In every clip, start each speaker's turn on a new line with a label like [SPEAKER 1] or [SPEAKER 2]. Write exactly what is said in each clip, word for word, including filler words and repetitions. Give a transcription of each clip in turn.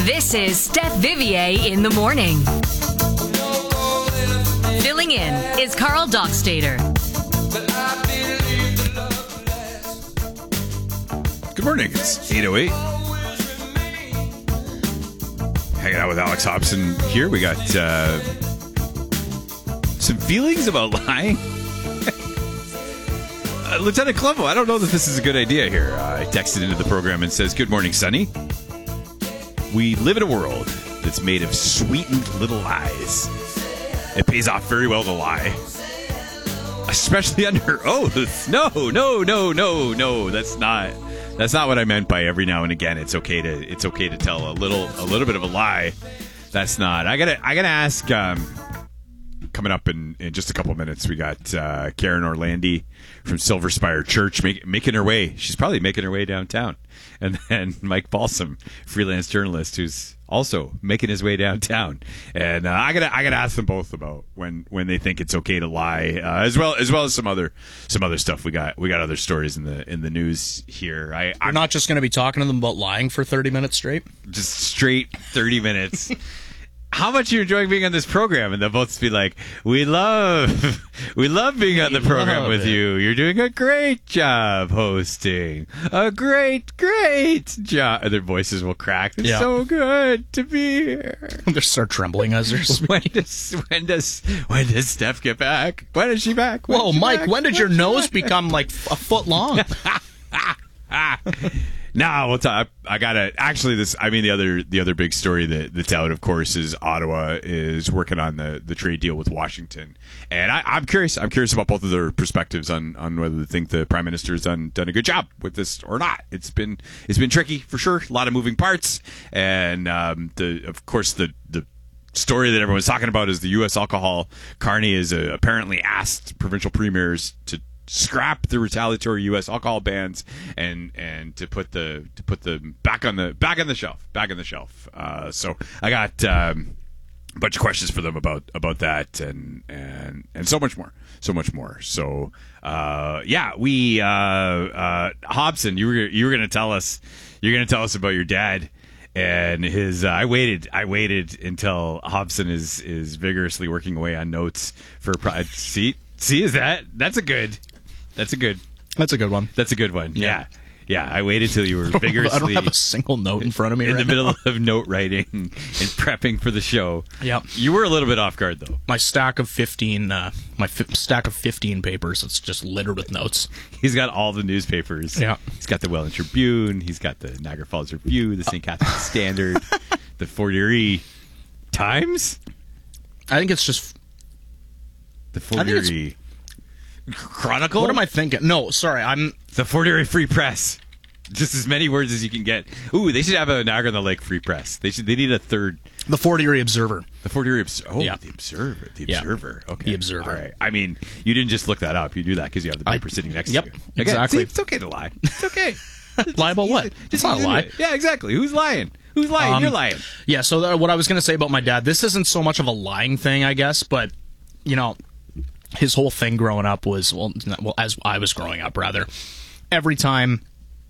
[SPEAKER 1] This is Steph Vivier in the morning. Filling in is Carl Dockstader.
[SPEAKER 2] Good morning. It's eight oh eight. Hanging out with Alex Hobson here. We got uh, some feelings about lying. uh, Lieutenant Clevo, I don't know that this is a good idea here. Uh, I texted into the program and says, "Good morning, Sonny. We live in a world that's made of sweetened little lies. It pays off very well to lie, especially under oath." No, no, no, no, no. That's not. That's not what I meant by every now and again. It's okay to. It's okay to tell a little, a little bit of a lie. That's not. I gotta. I gotta ask. Um, coming up in, in just a couple minutes, we got uh, Karen Orlandi from Silver Spire Church make, making her way. She's probably making her way downtown. And then Mike Balsam, freelance journalist, who's also making his way downtown. And uh, I gotta, I gotta ask them both about when, when they think it's okay to lie, uh, as well as well as some other, some other stuff. We got, we got other stories in the in the news here. I,
[SPEAKER 3] You're
[SPEAKER 2] I'm
[SPEAKER 3] not just going to be talking to them about lying for thirty minutes straight?
[SPEAKER 2] just straight thirty minutes. How much you're enjoying being on this program? And they'll both be like, we love, we love being on the program with you. You're doing a great job hosting. A great, great job. And their voices will crack. It's
[SPEAKER 3] Yeah.
[SPEAKER 2] so good to be here.
[SPEAKER 3] They start trembling as they're speaking.
[SPEAKER 2] When does, when does, when does Steph get back? When is she back? When
[SPEAKER 3] Whoa,
[SPEAKER 2] is she
[SPEAKER 3] Mike,
[SPEAKER 2] back?
[SPEAKER 3] when did your
[SPEAKER 2] is she
[SPEAKER 3] nose
[SPEAKER 2] back?
[SPEAKER 3] become like a foot long?
[SPEAKER 2] No, we'll talk. I gotta actually. This, I mean, the other the other big story that, that's out, of course, is Ottawa is working on the, the trade deal with Washington, and I, I'm curious. I'm curious about both of their perspectives on, on whether they think the Prime Minister's done done a good job with this or not. It's been it's been tricky for sure. A lot of moving parts, and um, the of course the the. story that everyone's talking about is the U S alcohol. Carney has uh, apparently asked provincial premiers to scrap the retaliatory U S alcohol bans and and to put the to put the back on the back on the shelf back on the shelf. Uh, so I got um, a bunch of questions for them about about that and and and so much more, so much more. So uh, yeah, we uh, uh, Hobson, you were you were going to tell us you're going to tell us about your dad. And his, uh, I waited. I waited until Hobson is is vigorously working away on notes for. Pro- see, see, is that that's a good, that's a good,
[SPEAKER 3] That's a good one.
[SPEAKER 2] that's a good one. Yeah,
[SPEAKER 3] Yeah.
[SPEAKER 2] yeah. I waited till you were vigorously.
[SPEAKER 3] I don't have a single note in front of me
[SPEAKER 2] in
[SPEAKER 3] right
[SPEAKER 2] the middle
[SPEAKER 3] now.
[SPEAKER 2] of note writing and prepping for the show.
[SPEAKER 3] Yep.
[SPEAKER 2] You were a little bit off guard though.
[SPEAKER 3] My stack of fifteen, uh, my fi- stack of fifteen papers. It's just littered with notes.
[SPEAKER 2] He's got all the newspapers.
[SPEAKER 3] Yeah.
[SPEAKER 2] He's got the Welland Tribune. He's got the Niagara Falls Review, the Saint Catharines Standard, the Fort Erie Times,
[SPEAKER 3] I think it's just.
[SPEAKER 2] the Fort
[SPEAKER 3] I think it's-
[SPEAKER 2] Erie Chronicle.
[SPEAKER 3] What am I thinking? No, sorry. I'm.
[SPEAKER 2] The Fort Erie Free Press. Just as many words as you can get. Ooh, they should have a Niagara on the Lake Free Press. They should. They need a third.
[SPEAKER 3] The Fort Erie Observer.
[SPEAKER 2] The Fort Erie Obs- Oh,
[SPEAKER 3] Yeah.
[SPEAKER 2] the Observer. The
[SPEAKER 3] Yeah.
[SPEAKER 2] Observer. Okay.
[SPEAKER 3] The Observer.
[SPEAKER 2] All right. I mean, you didn't just look that up. You do that because you have the paper
[SPEAKER 3] I-
[SPEAKER 2] sitting next
[SPEAKER 3] yep,
[SPEAKER 2] to you. Again,
[SPEAKER 3] exactly.
[SPEAKER 2] see, it's okay to lie. It's okay.
[SPEAKER 3] Lie about what?
[SPEAKER 2] Just
[SPEAKER 3] It's not a
[SPEAKER 2] easy to
[SPEAKER 3] lie.
[SPEAKER 2] do it. Yeah, exactly. Who's lying? Who's lying?
[SPEAKER 3] Um,
[SPEAKER 2] You're lying.
[SPEAKER 3] Yeah, so that, what I was going to say about my dad, this isn't so much of a lying thing, I guess, but, you know, his whole thing growing up was, well, not- well, as I was growing up, rather, every time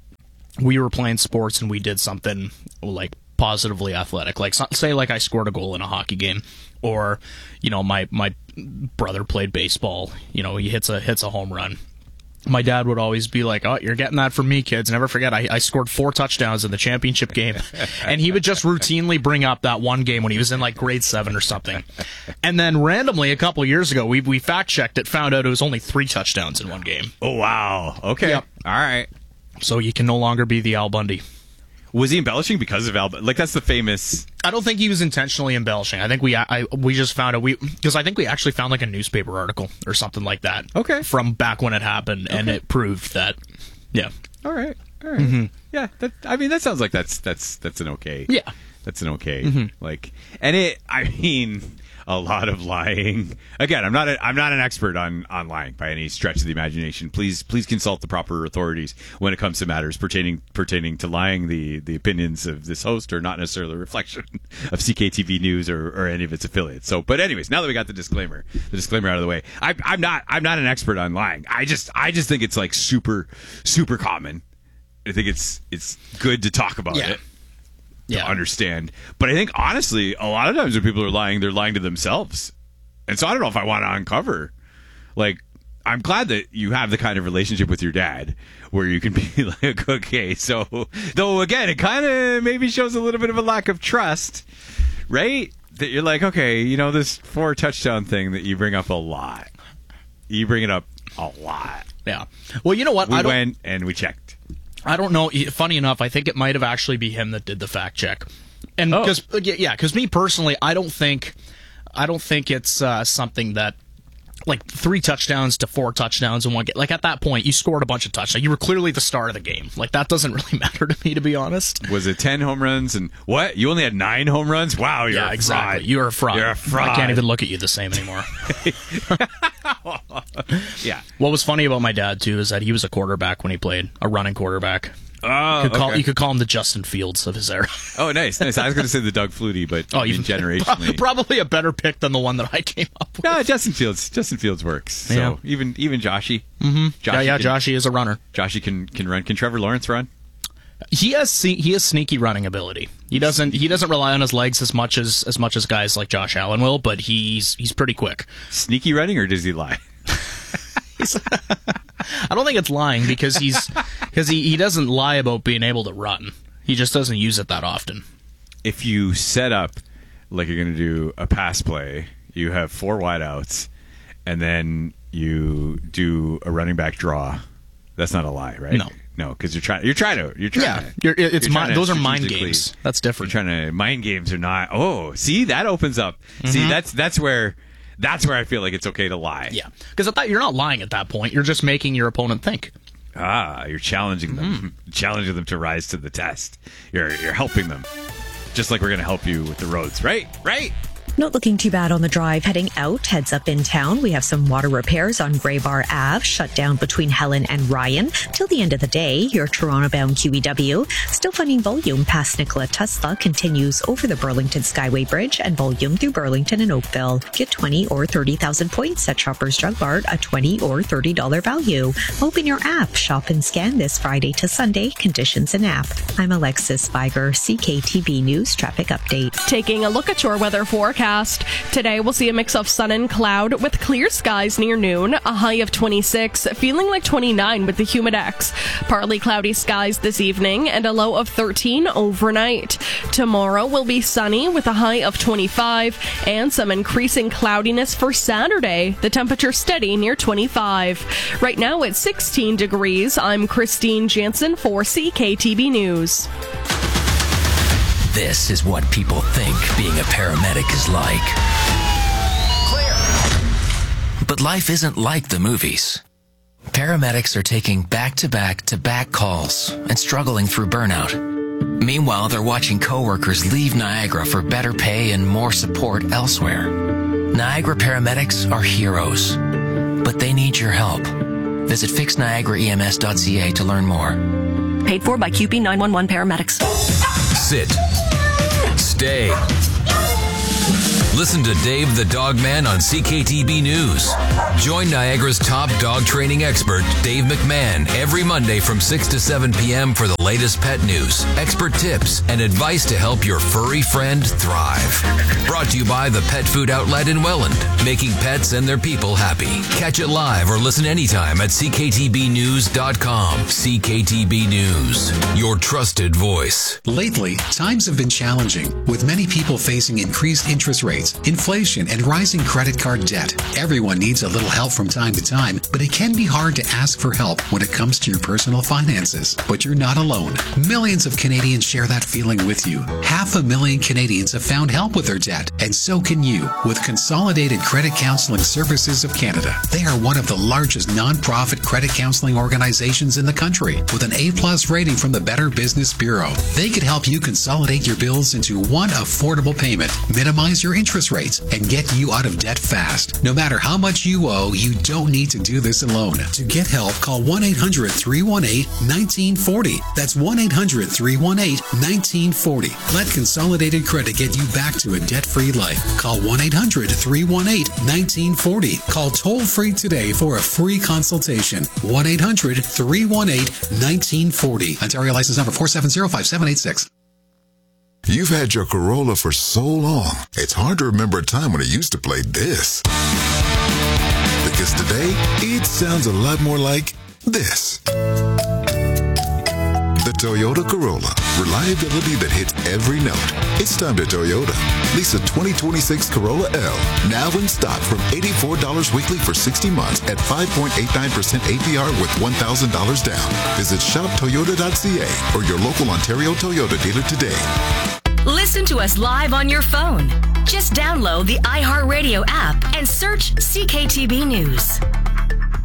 [SPEAKER 3] we were playing sports and we did something, like, positively athletic, like, so- say, like, I scored a goal in a hockey game, or, you know, my, my brother played baseball, you know, he hits a hits a home run. My dad would always be like, "Oh, you're getting that from me, kids. Never forget, I, I scored four touchdowns in the championship game." And he would just routinely bring up that one game when he was in like grade seven or something. And then randomly, a couple years ago, we we fact checked it, found out it was only three touchdowns in one game.
[SPEAKER 2] Oh, wow. Okay.
[SPEAKER 3] Yep.
[SPEAKER 2] All right.
[SPEAKER 3] So you can no longer be the Al Bundy.
[SPEAKER 2] Was he embellishing because of Al? Like, that's the famous.
[SPEAKER 3] I don't think he was intentionally embellishing. I think we I, we just found out we because I think we actually found like a newspaper article or something like that.
[SPEAKER 2] Okay.
[SPEAKER 3] From back when it happened, and
[SPEAKER 2] Okay.
[SPEAKER 3] it proved that. Yeah.
[SPEAKER 2] All right. All right. Yeah. That, I mean, that sounds like that's that's that's an okay.
[SPEAKER 3] Yeah.
[SPEAKER 2] That's an okay. Like, and it. I mean, a lot of lying. Again, I'm not a, I'm not an expert on, on lying by any stretch of the imagination. Please please consult the proper authorities when it comes to matters pertaining pertaining to lying. The the opinions of this host are not necessarily a reflection of C K T V News or, or any of its affiliates. So, but anyways, now that we got the disclaimer, the disclaimer out of the way, I, I'm not I'm not an expert on lying. I just I just think it's like super super common. I think it's it's good to talk about
[SPEAKER 3] Yeah.
[SPEAKER 2] it.
[SPEAKER 3] Yeah.
[SPEAKER 2] to understand. But I think, honestly, a lot of times when people are lying, they're lying to themselves. And so I don't know if I want to uncover. Like, I'm glad that you have the kind of relationship with your dad where you can be like, okay, so, though, again, it kind of maybe shows a little bit of a lack of trust, right? That you're like, okay, you know, this four touchdown thing that you bring up a lot. You bring it up a lot.
[SPEAKER 3] Yeah. Well, you know what?
[SPEAKER 2] We
[SPEAKER 3] I don't,
[SPEAKER 2] went and we checked.
[SPEAKER 3] I don't know. Funny enough, I think it might have actually be him that did the fact check. And
[SPEAKER 2] Oh.
[SPEAKER 3] because, yeah, because me personally, I don't think, I don't think it's uh, something that, like three touchdowns to four touchdowns in one game. Like at that point, you scored a bunch of touchdowns. You were clearly the star of the game. Like that doesn't really matter to me, to be honest.
[SPEAKER 2] Was it ten home runs and what? You only had nine home runs? Wow, you're
[SPEAKER 3] Yeah,
[SPEAKER 2] a
[SPEAKER 3] exactly.
[SPEAKER 2] fraud.
[SPEAKER 3] You're a fraud.
[SPEAKER 2] You're a fraud.
[SPEAKER 3] I can't even look at you the same anymore.
[SPEAKER 2] Yeah.
[SPEAKER 3] What was funny about my dad too is that he was a quarterback when he played, a running quarterback.
[SPEAKER 2] Oh,
[SPEAKER 3] You could call,
[SPEAKER 2] okay.
[SPEAKER 3] you could call him the Justin Fields of his era.
[SPEAKER 2] Oh, nice, nice. I was going to say the Doug Flutie, but
[SPEAKER 3] Oh,
[SPEAKER 2] I mean,
[SPEAKER 3] even
[SPEAKER 2] generationally.
[SPEAKER 3] probably a better pick than the one that I came up with.
[SPEAKER 2] No, Justin Fields. Justin Fields works. So
[SPEAKER 3] Yeah.
[SPEAKER 2] even even Joshy. Mm-hmm.
[SPEAKER 3] Yeah, yeah, Joshy is a runner.
[SPEAKER 2] Joshy can can run. Can Trevor Lawrence run?
[SPEAKER 3] He has se- he has sneaky running ability. He doesn't he doesn't rely on his legs as much as as much as guys like Josh Allen will, but he's he's pretty quick.
[SPEAKER 2] Sneaky running, or does he lie?
[SPEAKER 3] I don't think it's lying because he's because he, he doesn't lie about being able to run. He just doesn't use it that often.
[SPEAKER 2] If you set up like you're going to do a pass play, you have four wideouts, and then you do a running back draw. That's not a lie, right?
[SPEAKER 3] No.
[SPEAKER 2] No, because you're trying. You're trying to. You're trying.
[SPEAKER 3] Yeah,
[SPEAKER 2] to,
[SPEAKER 3] you're, it's
[SPEAKER 2] you're
[SPEAKER 3] mi-
[SPEAKER 2] trying to
[SPEAKER 3] those are mind
[SPEAKER 2] strategically-
[SPEAKER 3] games. That's
[SPEAKER 2] You're
[SPEAKER 3] different.
[SPEAKER 2] trying to mind games are not. Oh, see, that opens up. See, that's that's where that's where I feel like it's okay to lie.
[SPEAKER 3] Yeah, because I thought you're not lying at that point. You're just making your opponent think.
[SPEAKER 2] Ah, you're challenging them, challenging them to rise to the test. You're you're helping them, just like we're going to help you with the roads, right? Right.
[SPEAKER 4] Not looking too bad on the drive heading out. Heads up in town. We have some water repairs on Grey Bar Avenue, shut down between Helen and Ryan. Till the end of the day, your Toronto-bound Q E W. Still finding volume past Nikola Tesla continues over the Burlington Skyway Bridge and volume through Burlington and Oakville. Get twenty or thirty thousand points at Shoppers Drug Mart, a twenty or thirty dollars value. Open your app, shop and scan this Friday to Sunday. Conditions in app. I'm Alexis Spiger, C K T B News Traffic Update.
[SPEAKER 5] Taking a look at your weather forecast. Today we'll see a mix of sun and cloud with clear skies near noon, a high of twenty-six, feeling like twenty-nine with the Humidex. Partly cloudy skies this evening and a low of thirteen overnight. Tomorrow will be sunny with a high of twenty-five and some increasing cloudiness for Saturday. The temperature steady near twenty-five. Right now it's sixteen degrees. I'm Christine Jansen for C K T B News.
[SPEAKER 6] This is what people think being a paramedic is like. Clear. But life isn't like the movies. Paramedics are taking back-to-back-to-back calls and struggling through burnout. Meanwhile, they're watching coworkers leave Niagara for better pay and more support elsewhere. Niagara paramedics are heroes, but they need your help. Visit fix niagara e m s dot c a to learn more.
[SPEAKER 7] Paid for by Q P nine one one paramedics.
[SPEAKER 8] Sit. Stay. Listen to Dave the Dog Man on C K T B News. Join Niagara's top dog training expert, Dave McMahon, every Monday from six to seven p.m. for the latest pet news, expert tips, and advice to help your furry friend thrive. Brought to you by the Pet Food Outlet in Welland, making pets and their people happy. Catch it live or listen anytime at c k t b news dot com. C K T B News, your trusted voice.
[SPEAKER 9] Lately, times have been challenging, with many people facing increased interest rates, inflation, and rising credit card debt. Everyone needs a little help from time to time, but it can be hard to ask for help when it comes to your personal finances. But you're not alone. Millions of Canadians share that feeling with you. Half a million Canadians have found help with their debt, and so can you with Consolidated Credit Counseling Services of Canada. They are one of the largest non-profit credit counseling organizations in the country, with an A-plus rating from the Better Business Bureau. They could help you consolidate your bills into one affordable payment, minimize your interest rates, and get you out of debt fast. No matter how much you owe, you don't need to do this alone. To get help, call one eight hundred three one eight one nine four zero. That's one eight hundred three one eight one nine four zero. Let Consolidated Credit get you back to a debt-free life. Call one eight hundred three one eight one nine four zero. Call toll-free today for a free consultation. one eight hundred three one eight one nine four zero. Ontario license number four seven zero five seven eight six.
[SPEAKER 10] You've had your Corolla for so long, it's hard to remember a time when it used to play this. Because today, it sounds a lot more like this. The Toyota Corolla. Reliability that hits every note. It's time to Toyota. Lease a twenty twenty-six Corolla L. Now in stock from eighty-four dollars weekly for sixty months at five point eight nine percent A P R with one thousand dollars down. Visit shop toyota dot c a or your local Ontario Toyota dealer today.
[SPEAKER 1] Listen to us live on your phone. Just download the iHeartRadio app and search C K T B News.